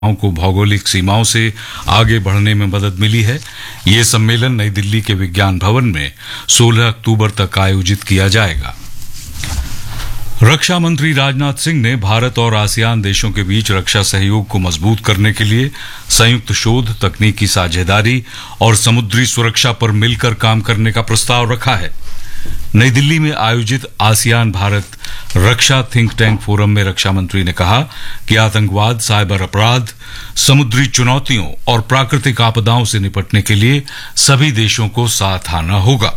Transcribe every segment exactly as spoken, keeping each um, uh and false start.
को भौगोलिक सीमाओं से आगे बढ़ने में मदद मिली है। ये सम्मेलन नई दिल्ली के विज्ञान भवन में सोलह अक्टूबर तक आयोजित किया जाएगा। रक्षा मंत्री राजनाथ सिंह ने भारत और आसियान देशों के बीच रक्षा सहयोग को मजबूत करने के लिए संयुक्त शोध, तकनीकी साझेदारी और समुद्री सुरक्षा पर मिलकर काम करने का प्रस्ताव रखा है। नई दिल्ली में आयोजित आसियान भारत रक्षा थिंक टैंक फोरम में रक्षा मंत्री ने कहा कि आतंकवाद, साइबर अपराध, समुद्री चुनौतियों और प्राकृतिक आपदाओं से निपटने के लिए सभी देशों को साथ आना होगा।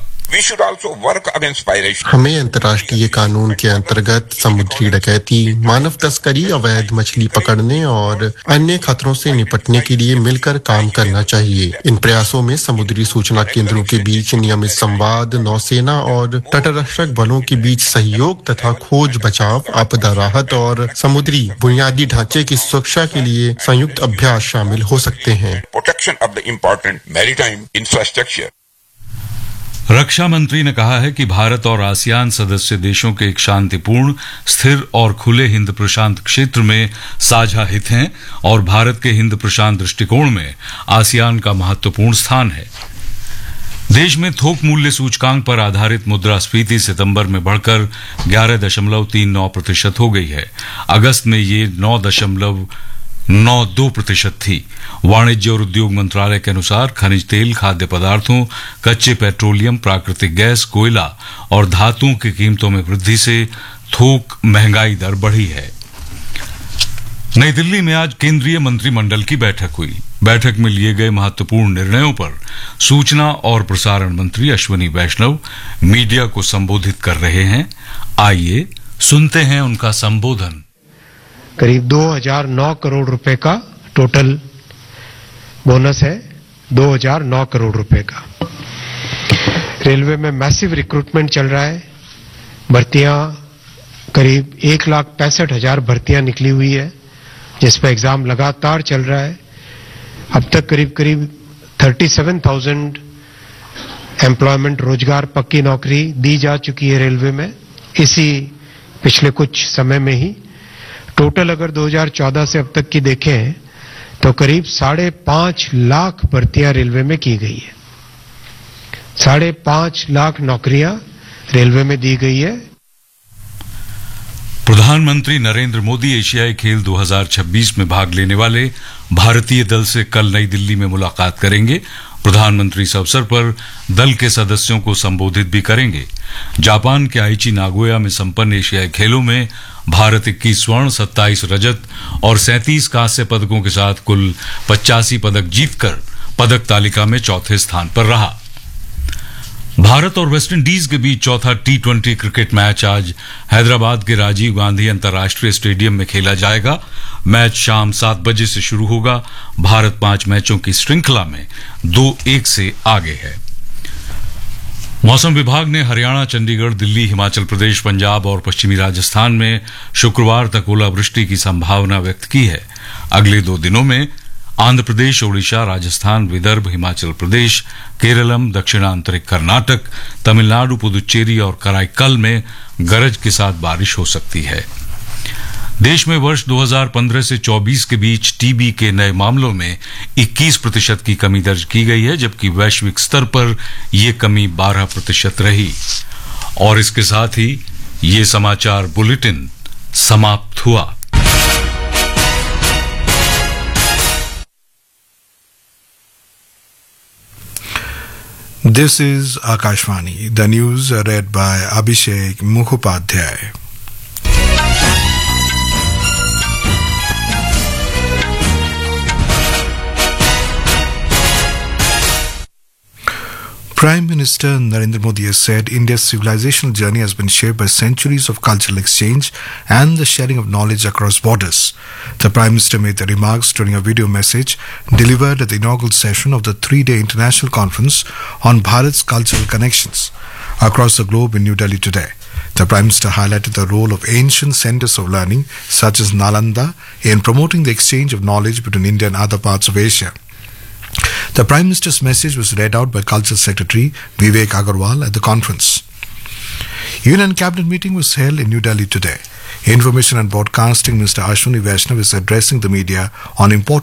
हमें अंतर्राष्ट्रीय कानून के अंतर्गत समुद्री डकैती, मानव तस्करी, अवैध मछली पकड़ने और अन्य खतरों से निपटने के लिए मिलकर काम करना चाहिए। इन प्रयासों में समुद्री सूचना केंद्रों के बीच नियमित संवाद, नौसेना और तटरक्षक बलों के बीच सहयोग तथा खोज बचाव, आपदा राहत और समुद्री बुनियादी ढांचे की सुरक्षा के लिए संयुक्त अभ्यास शामिल हो सकते हैं। रक्षा मंत्री ने कहा है कि भारत और आसियान सदस्य देशों के एक शांतिपूर्ण, स्थिर और खुले हिंद प्रशांत क्षेत्र में साझा हित हैं और भारत के हिंद प्रशांत दृष्टिकोण में आसियान का महत्वपूर्ण स्थान है। देश में थोक मूल्य सूचकांक पर आधारित मुद्रास्फीति सितंबर में बढ़कर ग्यारह दशमलव तीन नौ प्रतिशत हो गई है। अगस्त में ये नौ दशमलव नौ दो प्रतिशत थी। वाणिज्य और उद्योग मंत्रालय के अनुसार खनिज तेल, खाद्य पदार्थों, कच्चे पेट्रोलियम, प्राकृतिक गैस, कोयला और धातुओं की कीमतों में वृद्धि से थोक महंगाई दर बढ़ी है। नई दिल्ली में आज केंद्रीय मंत्रिमंडल की बैठक हुई। बैठक में लिए गए महत्वपूर्ण निर्णयों पर सूचना और प्रसारण मंत्री अश्विनी वैष्णव मीडिया को संबोधित कर रहे हैं। आइए सुनते हैं उनका संबोधन। करीब दो हज़ार नौ करोड़ रुपए का टोटल बोनस है, दो हज़ार नौ करोड़ रुपए का। रेलवे में मैसिव रिक्रूटमेंट चल रहा है। भर्तियां करीब एक लाख पैंसठ हजार भर्तियां निकली हुई है, जिसपे एग्जाम लगातार चल रहा है। अब तक करीब करीब सैंतीस हज़ार एम्प्लॉयमेंट, रोजगार, पक्की नौकरी दी जा चुकी है रेलवे में। इसी पिछले कुछ समय में ही टोटल अगर दो हज़ार चौदह से अब तक की देखें तो करीब साढ़े पांच लाख भर्तियां रेलवे में की गई है। साढ़े पांच लाख नौकरियां रेलवे में दी गई है। प्रधानमंत्री नरेंद्र मोदी एशियाई खेल दो हज़ार छब्बीस में भाग लेने वाले भारतीय दल से कल नई दिल्ली में मुलाकात करेंगे। प्रधानमंत्री इस अवसर पर दल के सदस्यों को संबोधित भी करेंगे। जापान के आइची नागोया में संपन्न एशियाई खेलों में भारत इक्कीस स्वर्ण, सत्ताईस रजत और सैंतीस कांस्य पदकों के साथ कुल पचासी पदक जीतकर पदक तालिका में चौथे स्थान पर रहा। भारत और वेस्टइंडीज के बीच चौथा टी ट्वेंटी क्रिकेट मैच आज हैदराबाद के राजीव गांधी अंतर्राष्ट्रीय स्टेडियम में खेला जाएगा। मैच शाम सात बजे से शुरू होगा। भारत पांच मैचों की श्रृंखला में दो एक से आगे है। मौसम विभाग ने हरियाणा, चंडीगढ़, दिल्ली, हिमाचल प्रदेश, पंजाब और पश्चिमी राजस्थान में शुक्रवार तक ओलावृष्टि की संभावना व्यक्त की है। अगले दो दिनों में आंध्र प्रदेश, ओडिशा, राजस्थान, विदर्भ, हिमाचल प्रदेश, केरलम, दक्षिणांतरिक कर्नाटक, तमिलनाडु, पुदुचेरी और कराईकल में गरज के साथ बारिश हो सकती है। देश में वर्ष दो हज़ार पंद्रह से चौबीस के बीच टीबी के नए मामलों में इक्कीस प्रतिशत की कमी दर्ज की गई है, जबकि वैश्विक स्तर पर यह कमी बारह प्रतिशत रही। और इसके साथ ही ये समाचार बुलेटिन समाप्त हुआ। This is Akashvani. The news are read by Abhishek Mukhopadhyay. Prime Minister Narendra Modi has said India's civilizational journey has been shaped by centuries of cultural exchange and the sharing of knowledge across borders. The Prime Minister made the remarks during a video message delivered at the inaugural session of the three-day international conference on Bharat's cultural connections across the globe in New Delhi today. The Prime Minister highlighted the role of ancient centers of learning such as Nalanda in promoting the exchange of knowledge between India and other parts of Asia. The Prime Minister's message was read out by Culture Secretary Vivek Agarwal at the conference. Union Cabinet meeting was held in New Delhi today. Information and Broadcasting Minister Ashwini Vaishnav is addressing the media on important